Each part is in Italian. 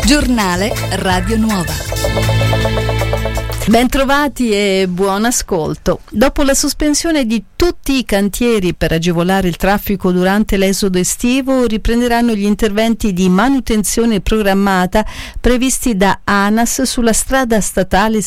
Giornale Radio Nuova. Bentrovati e buon ascolto. Dopo la sospensione di tutti i cantieri per agevolare il traffico durante l'esodo estivo, riprenderanno gli interventi di manutenzione programmata previsti da ANAS sulla strada statale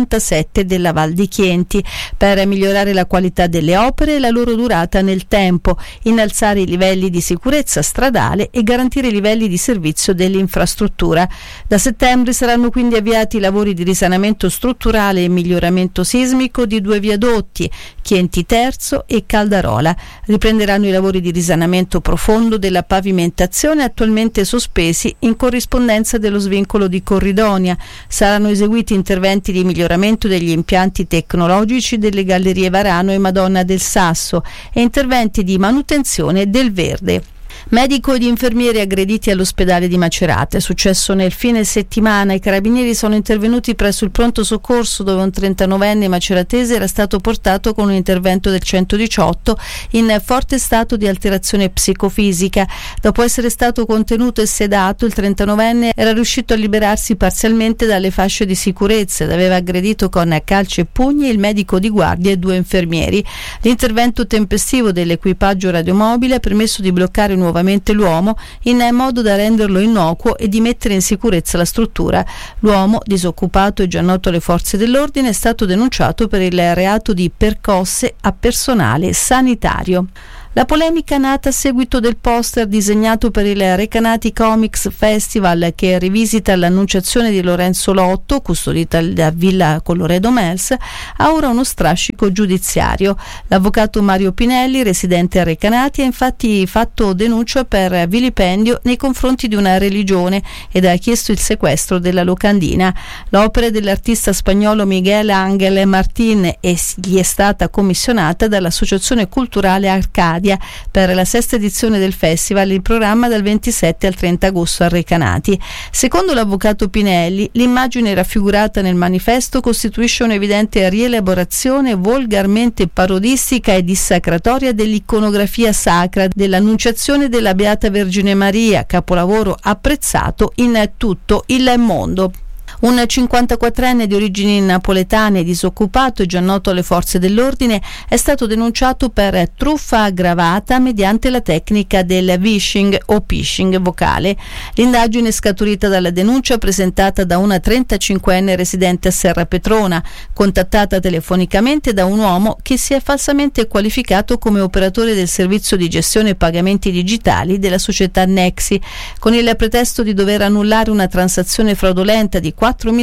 77 della Val di Chienti per migliorare la qualità delle opere e la loro durata nel tempo, innalzare i livelli di sicurezza stradale e garantire i livelli di servizio dell'infrastruttura. Da settembre saranno quindi avviati i lavori di risanamento strutturale e miglioramento sismico di 2 viadotti, Chienti Terzo e Caldarola. Riprenderanno i lavori di risanamento profondo della pavimentazione attualmente sospesi in corrispondenza dello svincolo di Corridonia. Saranno eseguiti interventi di miglioramento degli impianti tecnologici delle gallerie Varano e Madonna del Sasso e interventi di manutenzione del verde. Medico ed infermieri aggrediti all'ospedale di Macerata. È successo nel fine settimana. I carabinieri sono intervenuti presso il pronto soccorso dove un 39enne maceratese era stato portato con un intervento del 118 in forte stato di alterazione psicofisica. Dopo essere stato contenuto e sedato, il 39enne era riuscito a liberarsi parzialmente dalle fasce di sicurezza ed aveva aggredito con calci e pugni il medico di guardia e 2 infermieri. L'intervento tempestivo dell'equipaggio radiomobile ha permesso di bloccare nuovamente l'uomo in modo da renderlo innocuo e di mettere in sicurezza la struttura. L'uomo, disoccupato e già noto alle forze dell'ordine, è stato denunciato per il reato di percosse a personale sanitario. La polemica nata a seguito del poster disegnato per il Recanati Comics Festival che rivisita l'Annunciazione di Lorenzo Lotto, custodita da Villa Colloredo Mels, ha ora uno strascico giudiziario. L'avvocato Mario Pinelli, residente a Recanati, ha infatti fatto denuncia per vilipendio nei confronti di una religione ed ha chiesto il sequestro della locandina. L'opera dell'artista spagnolo Miguel Ángel Martín gli è stata commissionata dall'Associazione Culturale Arcadia per la 6ª edizione del festival, in programma dal 27 al 30 agosto a Recanati. Secondo l'avvocato Pinelli, l'immagine raffigurata nel manifesto costituisce un'evidente rielaborazione volgarmente parodistica e dissacratoria dell'iconografia sacra dell'Annunciazione della Beata Vergine Maria, capolavoro apprezzato in tutto il mondo. Un 54enne di origini napoletane, disoccupato e già noto alle forze dell'ordine, è stato denunciato per truffa aggravata mediante la tecnica del vishing o phishing vocale. L'indagine è scaturita dalla denuncia presentata da una 35enne residente a Serra Petrona, contattata telefonicamente da un uomo che si è falsamente qualificato come operatore del servizio di gestione pagamenti digitali della società Nexi, con il pretesto di dover annullare una transazione fraudolenta di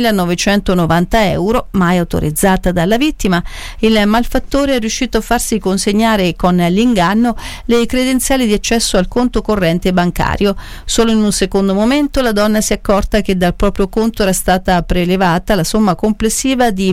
4.990 euro, mai autorizzata dalla vittima. Il malfattore è riuscito a farsi consegnare con l'inganno le credenziali di accesso al conto corrente bancario. Solo in un secondo momento la donna si è accorta che dal proprio conto era stata prelevata la somma complessiva di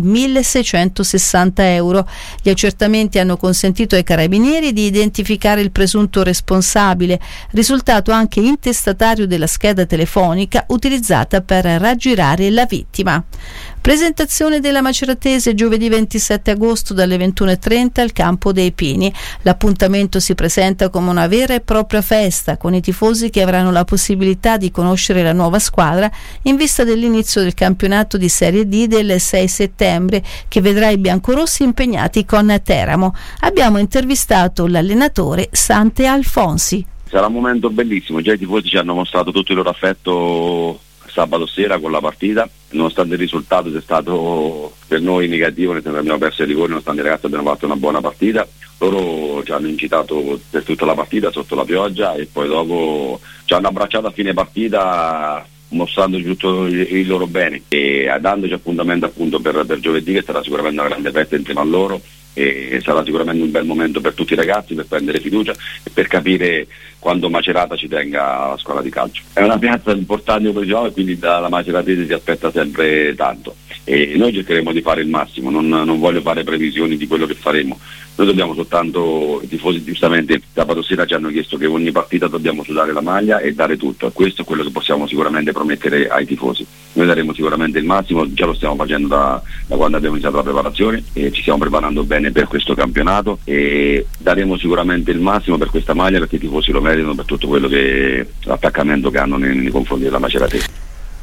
1.660 euro. Gli accertamenti hanno consentito ai carabinieri di identificare il presunto responsabile, risultato anche intestatario della scheda telefonica utilizzata per raggirare la vittima. Presentazione della Maceratese giovedì 27 agosto dalle 21:30 al Campo dei Pini. L'appuntamento si presenta come una vera e propria festa, con i tifosi che avranno la possibilità di conoscere la nuova squadra in vista dell'inizio del campionato di Serie D del 6 settembre, che vedrà i biancorossi impegnati con Teramo. Abbiamo intervistato l'allenatore Sante Alfonsi. Sarà un momento bellissimo, già i tifosi ci hanno mostrato tutto il loro affetto sabato sera con la partita, nonostante il risultato sia stato per noi negativo, nel senso che abbiamo perso i rigori, nonostante i ragazzi abbiano fatto una buona partita. Loro ci hanno incitato per tutta la partita sotto la pioggia e poi dopo ci hanno abbracciato a fine partita mostrandoci tutto il loro bene e dandoci appuntamento appunto per giovedì, che sarà sicuramente una grande festa insieme a loro. E sarà sicuramente un bel momento per tutti i ragazzi per prendere fiducia e per capire quando Macerata ci tenga alla scuola di calcio. È una piazza importante come diciamo, e quindi dalla Maceratese si aspetta sempre tanto e noi cercheremo di fare il massimo, non voglio fare previsioni di quello che faremo. Noi dobbiamo soltanto, i tifosi giustamente sabato sera ci hanno chiesto che ogni partita dobbiamo sudare la maglia e dare tutto, questo è quello che possiamo sicuramente promettere ai tifosi. Noi daremo sicuramente il massimo, già lo stiamo facendo da quando abbiamo iniziato la preparazione e ci stiamo preparando bene per questo campionato e daremo sicuramente il massimo per questa maglia perché i tifosi lo meritano per tutto quello che l'attaccamento che hanno nei confronti della Maceratese.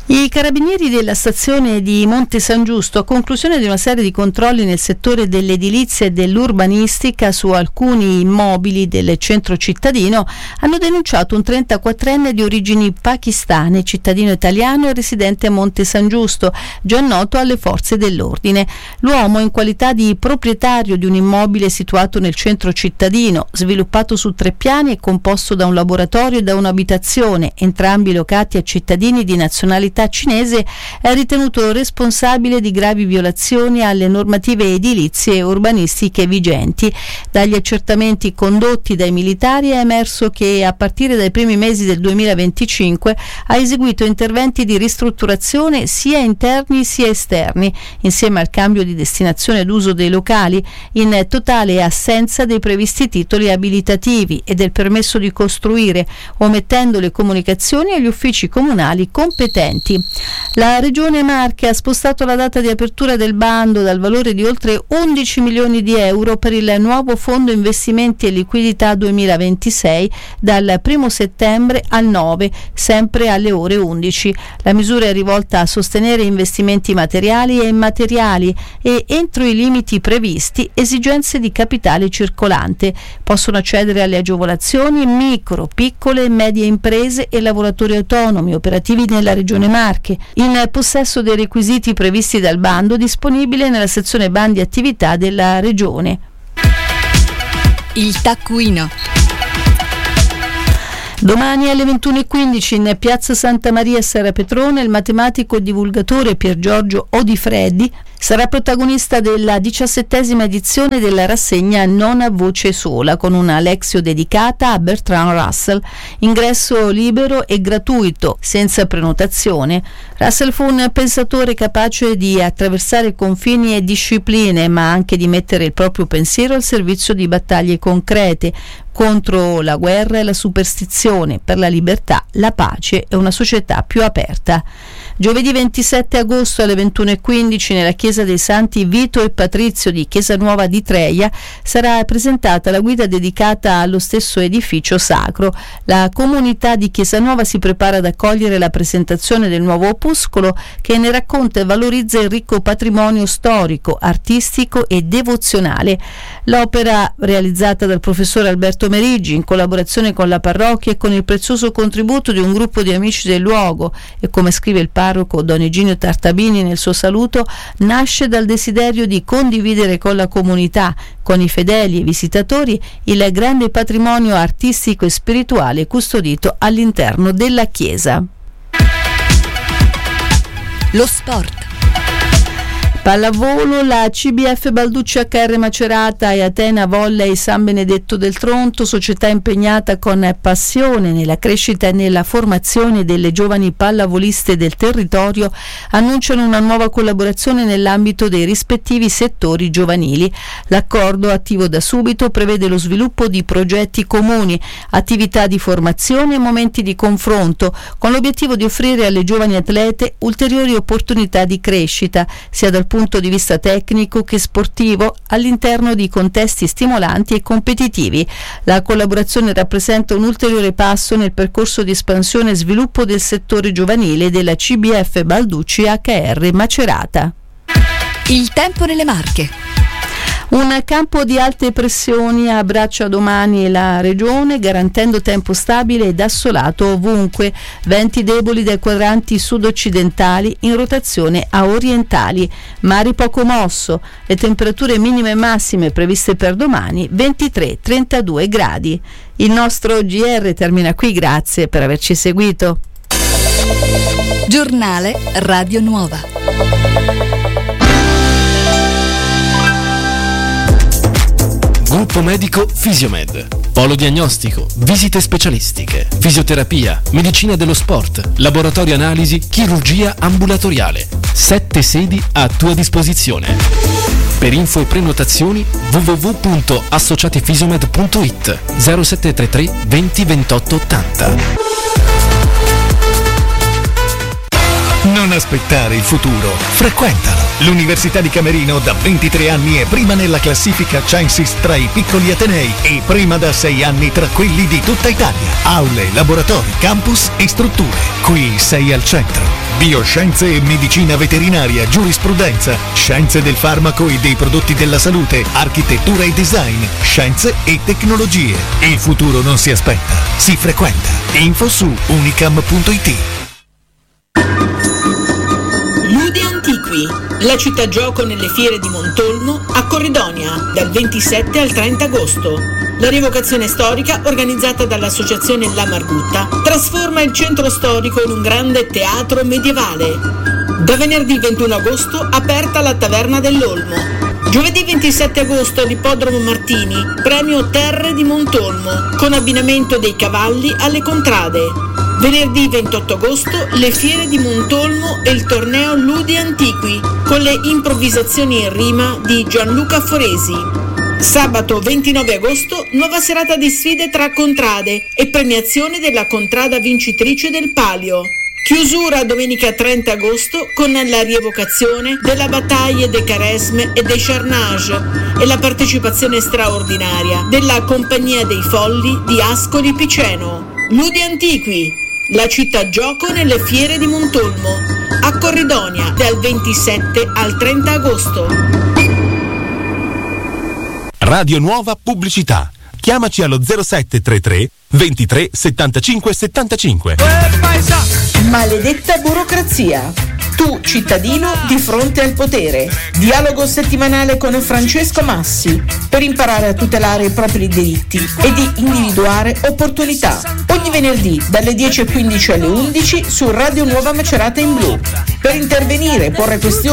I carabinieri della stazione di Monte San Giusto, a conclusione di una serie di controlli nel settore dell'edilizia e dell'urbanistica su alcuni immobili del centro cittadino, hanno denunciato un 34enne di origini pakistane, cittadino italiano e residente a Monte San Giusto, già noto alle forze dell'ordine. L'uomo, in qualità di proprietario di un immobile situato nel centro cittadino, sviluppato su 3 piani e composto da un laboratorio e da un'abitazione, entrambi locati a cittadini di nazionalità cinese, è ritenuto responsabile di gravi violazioni alle normative edilizie e urbanistiche vigenti. Dagli accertamenti condotti dai militari è emerso che a partire dai primi mesi del 2025 ha eseguito interventi di ristrutturazione sia interni sia esterni, insieme al cambio di destinazione d'uso dei locali, in totale assenza dei previsti titoli abilitativi e del permesso di costruire, omettendo le comunicazioni agli uffici comunali competenti. La Regione Marche ha spostato la data di apertura del bando dal valore di oltre 11 milioni di euro per il nuovo Fondo Investimenti e Liquidità 2026 dal 1 settembre al 9, sempre alle ore 11. La misura è rivolta a sostenere investimenti materiali e immateriali e, entro i limiti previsti, esigenze di capitale circolante. Possono accedere alle agevolazioni micro, piccole e medie imprese e lavoratori autonomi operativi nella Regione Marche, in possesso dei requisiti previsti dal bando disponibile nella sezione bandi attività della Regione. Il taccuino. Domani alle 21:15 in piazza Santa Maria a Serra Petrone il matematico e divulgatore Pier Giorgio Odifreddi sarà protagonista della 17ª edizione della rassegna Non a voce sola, con una lexio dedicata a Bertrand Russell. Ingresso libero e gratuito, senza prenotazione. Russell fu un pensatore capace di attraversare confini e discipline, ma anche di mettere il proprio pensiero al servizio di battaglie concrete contro la guerra e la superstizione, per la libertà, la pace e una società più aperta. Giovedì 27 agosto alle 21:15 nella chiesa dei Santi Vito e Patrizio di Chiesa Nuova di Treia sarà presentata la guida dedicata allo stesso edificio sacro. La comunità di Chiesa Nuova si prepara ad accogliere la presentazione del nuovo opuscolo che ne racconta e valorizza il ricco patrimonio storico, artistico e devozionale. L'opera, realizzata dal professor Alberto Meriggi in collaborazione con la parrocchia e con il prezioso contributo di un gruppo di amici del luogo, e come scrive il parroco Don Eginio Tartabini nel suo saluto, nasce dal desiderio di condividere con la comunità, con i fedeli e i visitatori, il grande patrimonio artistico e spirituale custodito all'interno della chiesa. Lo sport. Pallavolo, la CBF Balducci HR Macerata e Atena Volley San Benedetto del Tronto, società impegnata con passione nella crescita e nella formazione delle giovani pallavoliste del territorio, annunciano una nuova collaborazione nell'ambito dei rispettivi settori giovanili. L'accordo, attivo da subito, prevede lo sviluppo di progetti comuni, attività di formazione e momenti di confronto, con l'obiettivo di offrire alle giovani atlete ulteriori opportunità di crescita, sia dal punto di vista tecnico che sportivo, all'interno di contesti stimolanti e competitivi. La collaborazione rappresenta un ulteriore passo nel percorso di espansione e sviluppo del settore giovanile della CBF Balducci HR Macerata. Il tempo nelle Marche. Un campo di alte pressioni abbraccia domani la regione, garantendo tempo stabile ed assolato ovunque, venti deboli dai quadranti sud-occidentali in rotazione a orientali, mari poco mosso, le temperature minime e massime previste per domani 23-32 gradi. Il nostro GR termina qui, grazie per averci seguito. Giornale Radio Nuova. Gruppo medico Fisiomed. Polo diagnostico, visite specialistiche, fisioterapia, medicina dello sport, laboratorio analisi, chirurgia ambulatoriale. 7 sedi a tua disposizione. Per info e prenotazioni www.associatifisiomed.it 0733 20 28 80. Non aspettare il futuro, frequentalo. L'Università di Camerino da 23 anni è prima nella classifica Censis tra i piccoli atenei e prima da 6 anni tra quelli di tutta Italia. Aule, laboratori, campus e strutture. Qui sei al centro. bioscienze e medicina veterinaria, giurisprudenza, scienze del farmaco e dei prodotti della salute, architettura e design, scienze e tecnologie. Il futuro non si aspetta, si frequenta. Info su unicam.it. Ludi Antiqui, la città gioco nelle fiere di Montolmo a Corridonia, dal 27 al 30 agosto. La rievocazione storica, organizzata dall'associazione La Margutta, trasforma il centro storico in un grande teatro medievale. Da venerdì 21 agosto aperta la Taverna dell'Olmo. Giovedì 27 agosto all'Ippodromo Martini, premio Terre di Montolmo, con abbinamento dei cavalli alle contrade. Venerdì 28 agosto le fiere di Montolmo e il torneo Ludi Antiqui, con le improvvisazioni in rima di Gianluca Foresi. Sabato 29 agosto, nuova serata di sfide tra contrade e premiazione della contrada vincitrice del palio. Chiusura domenica 30 agosto con la rievocazione della battaglia dei Caresme e dei Charnage e la partecipazione straordinaria della Compagnia dei Folli di Ascoli Piceno. Ludi Antiqui, la città gioco nelle fiere di Montolmo, a Corridonia dal 27 al 30 agosto. Radio Nuova Pubblicità. Chiamaci allo 0733 23 75 75. Maledetta burocrazia. Tu, cittadino, di fronte al potere. Dialogo settimanale con Francesco Massi per imparare a tutelare i propri diritti e di individuare opportunità. Ogni venerdì dalle 10:15 alle 11 su Radio Nuova Macerata in Blu. Per intervenire e porre questioni